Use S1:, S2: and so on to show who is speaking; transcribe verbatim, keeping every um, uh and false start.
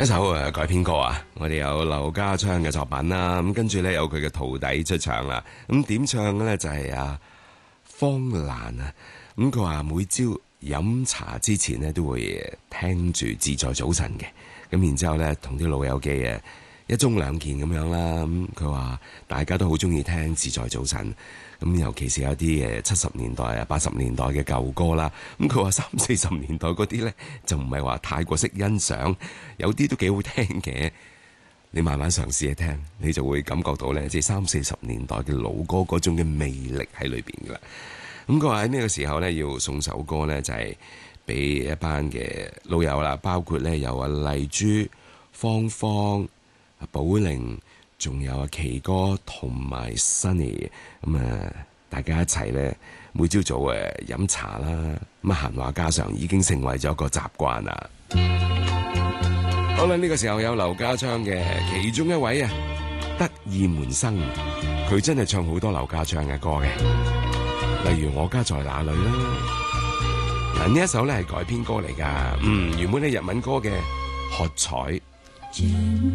S1: 一首誒改編歌啊，我哋有劉家昌嘅作品啦，咁跟住咧有佢嘅徒弟出場啦，咁點唱嘅咧就係阿方蘭啊，咁佢話每朝飲茶之前咧都會聽住自在早晨嘅，咁然之後咧同啲老友記誒一盅兩件咁樣啦，咁佢話大家都好中意聽自在早晨。咁尤其是有啲誒七十年代啊、八十年代嘅舊歌啦，咁佢話三四十年代嗰啲咧就唔係話太過識欣賞，有啲都幾好聽嘅。你慢慢嘗試去聽，你就會感覺到咧，即係三四十年代嘅老歌嗰種嘅魅力喺裏邊噶啦。咁佢話喺呢個時候咧，要送首歌咧，就係俾一班嘅老友啦，包括咧有阿麗珠、芳芳、阿寶玲。仲有阿奇哥同埋 Sunny， 咁啊，大家一齊咧，每朝早誒飲茶啦，咁啊閒話家常已經成為咗一個習慣啦。好啦，呢個時候有劉家昌嘅其中一位啊，得意門生，佢真係唱好多劉家昌嘅歌嘅，例如我家在哪裏啦。嗱，呢一首咧係改編歌嚟噶，嗯，原本係日文歌嘅喝彩。